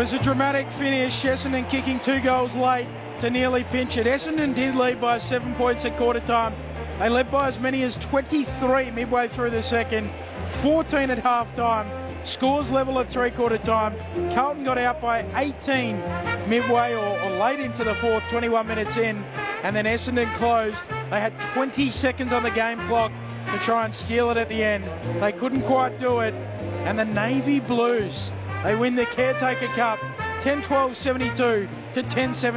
was a dramatic finish. Essendon kicking 2 goals late to nearly pinch it. Essendon did lead by 7 points at quarter time. They led by as many as 23 midway through the second, 14 at half time. Scores level at three-quarter time. Carlton got out by 18 midway or late into the fourth, 21 minutes in, and then Essendon closed. They had 20 seconds on the game clock to try and steal it at the end. They couldn't quite do it, and the Navy Blues, they win the Caretaker Cup 10-12-72 to 10-17.